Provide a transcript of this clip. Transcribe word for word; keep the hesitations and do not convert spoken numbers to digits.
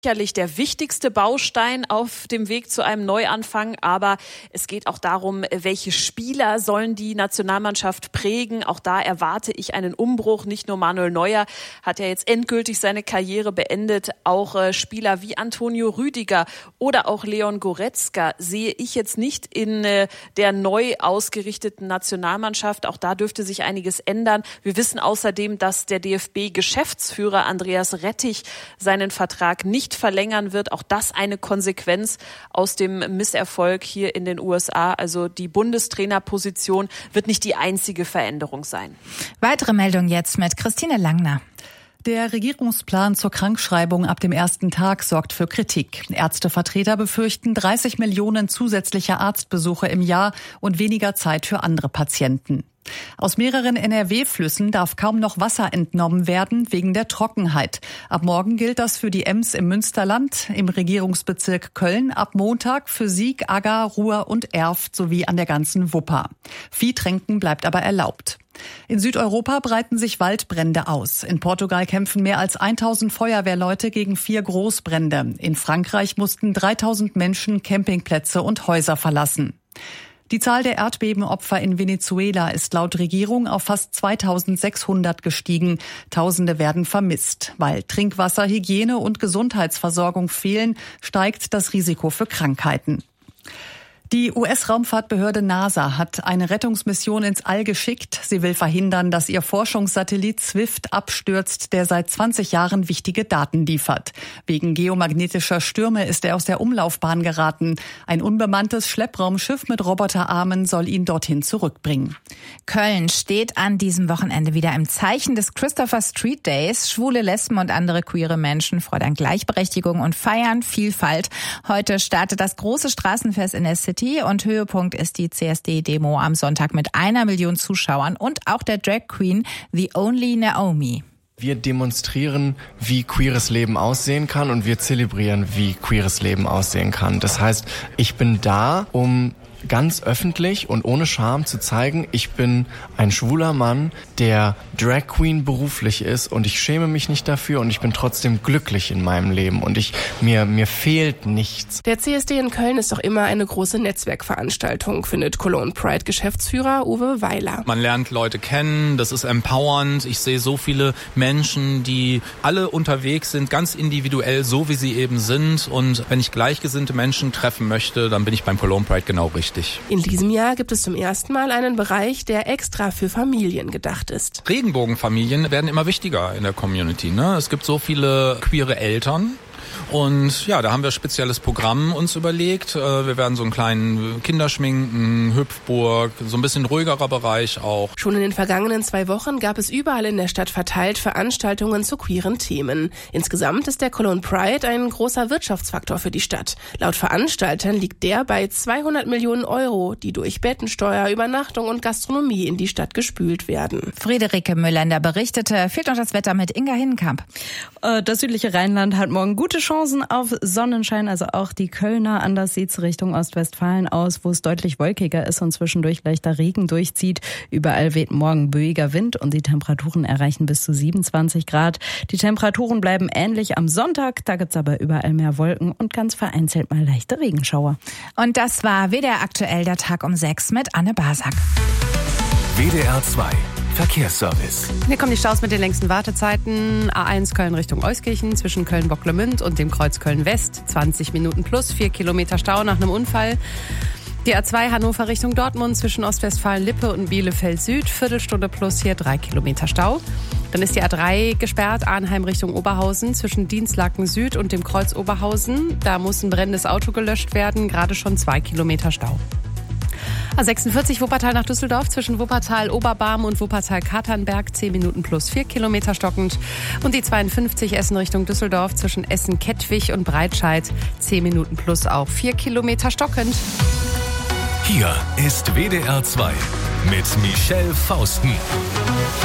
Sicherlich der wichtigste Baustein auf dem Weg zu einem Neuanfang, aber es geht auch darum, welche Spieler sollen die Nationalmannschaft prägen. Auch da erwarte ich einen Umbruch. Nicht nur Manuel Neuer hat ja jetzt endgültig seine Karriere beendet, auch äh, Spieler wie Antonio Rüdiger oder auch Leon Goretzka sehe ich jetzt nicht in äh, der neu ausgerichteten Nationalmannschaft. Auch da dürfte sich einiges ändern. Wir wissen außerdem, dass der D F B-Geschäftsführer Andreas Rettich seinen Vertrag nicht verlängern wird. Auch das eine Konsequenz aus dem Misserfolg hier in den U S A. Also die Bundestrainerposition wird nicht die einzige Veränderung sein. Weitere Meldung jetzt mit Christine Langner. Der Regierungsplan zur Krankschreibung ab dem ersten Tag sorgt für Kritik. Ärztevertreter befürchten dreißig Millionen zusätzliche Arztbesuche im Jahr und weniger Zeit für andere Patienten. Aus mehreren N R W-Flüssen darf kaum noch Wasser entnommen werden wegen der Trockenheit. Ab morgen gilt das für die Ems im Münsterland, im Regierungsbezirk Köln, ab Montag für Sieg, Agger, Ruhr und Erft sowie an der ganzen Wupper. Viehtränken bleibt aber erlaubt. In Südeuropa breiten sich Waldbrände aus. In Portugal kämpfen mehr als tausend Feuerwehrleute gegen vier Großbrände. In Frankreich mussten dreitausend Menschen Campingplätze und Häuser verlassen. Die Zahl der Erdbebenopfer in Venezuela ist laut Regierung auf fast zweitausendsechshundert gestiegen. Tausende werden vermisst. Weil Trinkwasser, Hygiene und Gesundheitsversorgung fehlen, steigt das Risiko für Krankheiten. Die U S-Raumfahrtbehörde NASA hat eine Rettungsmission ins All geschickt. Sie will verhindern, dass ihr Forschungssatellit Swift abstürzt, der seit zwanzig Jahren wichtige Daten liefert. Wegen geomagnetischer Stürme ist er aus der Umlaufbahn geraten. Ein unbemanntes Schleppraumschiff mit Roboterarmen soll ihn dorthin zurückbringen. Köln steht an diesem Wochenende wieder im Zeichen des Christopher Street Days. Schwule, Lesben und andere queere Menschen fordern Gleichberechtigung und feiern Vielfalt. Heute startet das große Straßenfest in der City. Und Höhepunkt ist die C S D-Demo am Sonntag mit einer Million Zuschauern und auch der Drag Queen The Only Naomi. Wir demonstrieren, wie queeres Leben aussehen kann und wir zelebrieren, wie queeres Leben aussehen kann. Das heißt, ich bin da, um ganz öffentlich und ohne Scham zu zeigen, ich bin ein schwuler Mann, der Drag Queen beruflich ist und ich schäme mich nicht dafür und ich bin trotzdem glücklich in meinem Leben und ich mir mir fehlt nichts. Der C S D in Köln ist doch immer eine große Netzwerkveranstaltung, findet Cologne Pride Geschäftsführer Uwe Weiler. Man lernt Leute kennen, das ist empowernd. Ich sehe so viele Menschen, die alle unterwegs sind, ganz individuell, so wie sie eben sind. Und wenn ich gleichgesinnte Menschen treffen möchte, dann bin ich beim Cologne Pride genau richtig. In diesem Jahr gibt es zum ersten Mal einen Bereich, der extra für Familien gedacht ist. Regenbogenfamilien werden immer wichtiger in der Community, ne? Es gibt so viele queere Eltern. Und ja, da haben wir ein spezielles Programm uns überlegt. Wir werden so einen kleinen Kinderschminken, Hüpfburg, so ein bisschen ruhigerer Bereich auch. Schon in den vergangenen zwei Wochen gab es überall in der Stadt verteilt Veranstaltungen zu queeren Themen. Insgesamt ist der Cologne Pride ein großer Wirtschaftsfaktor für die Stadt. Laut Veranstaltern liegt der bei zweihundert Millionen Euro, die durch Bettensteuer, Übernachtung und Gastronomie in die Stadt gespült werden. Friederike Müllender berichtete, fehlt noch das Wetter mit Inga Hinnenkamp. Das südliche Rheinland hat morgen gute Chancen auf Sonnenschein, also auch die Kölner. Anders sieht's Richtung Ostwestfalen aus, wo es deutlich wolkiger ist und zwischendurch leichter Regen durchzieht. Überall weht morgen böiger Wind und die Temperaturen erreichen bis zu siebenundzwanzig Grad. Die Temperaturen bleiben ähnlich am Sonntag, da gibt's aber überall mehr Wolken und ganz vereinzelt mal leichte Regenschauer. Und das war W D R aktuell, der Tag um sechs mit Anne Basak. W D R zwei Verkehrsservice. Hier kommen die Staus mit den längsten Wartezeiten. A eins Köln Richtung Euskirchen zwischen Köln-Bocklemünd und dem Kreuz Köln-West. zwanzig Minuten plus, vier Kilometer Stau nach einem Unfall. Die A zwei Hannover Richtung Dortmund zwischen Ostwestfalen-Lippe und Bielefeld-Süd. Viertelstunde plus, hier drei Kilometer Stau. Dann ist die A drei gesperrt, Arnheim Richtung Oberhausen zwischen Dienstlaken Süd und dem Kreuz Oberhausen. Da muss ein brennendes Auto gelöscht werden, gerade schon zwei Kilometer Stau. A sechsundvierzig Wuppertal nach Düsseldorf zwischen Wuppertal-Oberbarm und Wuppertal-Katernberg zehn Minuten plus vier Kilometer stockend. Und die zweiundfünfzig Essen Richtung Düsseldorf zwischen Essen-Kettwig und Breitscheid zehn Minuten plus auch vier Kilometer stockend. Hier ist W D R zwei mit Michelle Fausten.